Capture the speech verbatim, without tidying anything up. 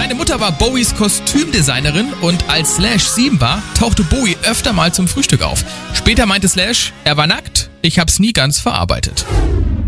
Seine Mutter war Bowies Kostümdesignerin und als Slash sieben war, tauchte Bowie öfter mal zum Frühstück auf. Später meinte Slash, er war nackt, ich hab's nie ganz verarbeitet.